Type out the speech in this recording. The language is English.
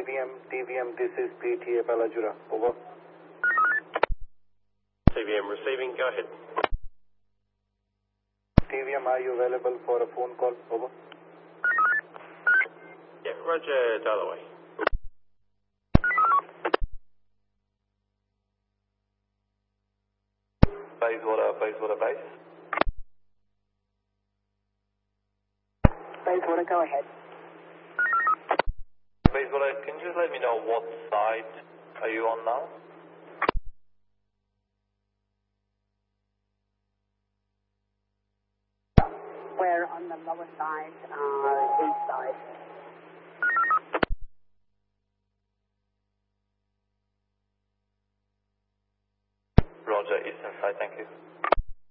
TVM, this is PTA Palajura. Over. TVM receiving, go ahead. TVM, are you available for a phone call? Over. Yeah, roger, dial away. Bayswater base. Bayswater, go ahead. Bayswater, can you just let me know what side are you on now? We're on the lower side, east side.